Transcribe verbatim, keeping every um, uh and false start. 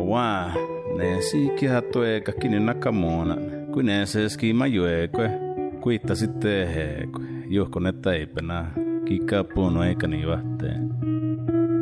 Waa, ne siikiä tueka kini nakamuona. Kuin ne se skima juekue. Kuitta sitten heekue. Juhko ne taipena. Kikkaa puunu eikä niin vahteen.